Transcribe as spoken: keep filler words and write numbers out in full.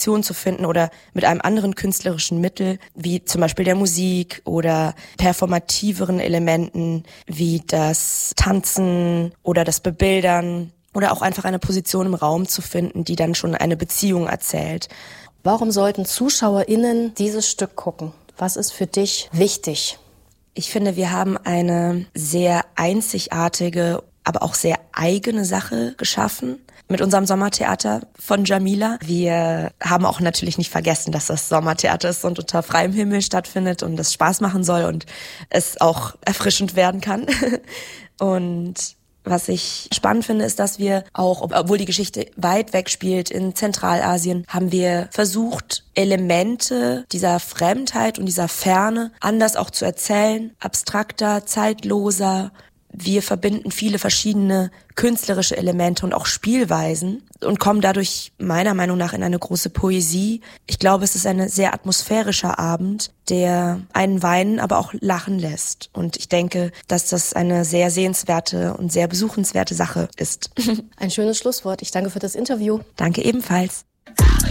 Interaktion zu finden oder mit einem anderen künstlerischen Mittel, wie zum Beispiel der Musik oder performativeren Elementen wie das Tanzen oder das Bebildern oder auch einfach eine Position im Raum zu finden, die dann schon eine Beziehung erzählt. Warum sollten ZuschauerInnen dieses Stück gucken? Was ist für dich wichtig? Ich finde, wir haben eine sehr einzigartige, aber auch sehr eigene Sache geschaffen mit unserem Sommertheater von Jamila. Wir haben auch natürlich nicht vergessen, dass das Sommertheater ist und unter freiem Himmel stattfindet und es Spaß machen soll und es auch erfrischend werden kann. Und was ich spannend finde, ist, dass wir auch, obwohl die Geschichte weit weg spielt in Zentralasien, haben wir versucht, Elemente dieser Fremdheit und dieser Ferne anders auch zu erzählen, abstrakter, zeitloser. Wir verbinden viele verschiedene künstlerische Elemente und auch Spielweisen und kommen dadurch meiner Meinung nach in eine große Poesie. Ich glaube, es ist ein sehr atmosphärischer Abend, der einen weinen, aber auch lachen lässt. Und ich denke, dass das eine sehr sehenswerte und sehr besuchenswerte Sache ist. Ein schönes Schlusswort. Ich danke für das Interview. Danke ebenfalls.